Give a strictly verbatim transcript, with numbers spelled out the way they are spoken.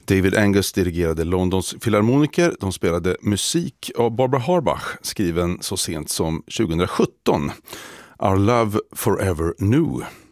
David Angus dirigerade Londons filharmoniker. De spelade musik av Barbara Harbach, skriven så sent som tjugohundrasjutton. Our Love Forever New.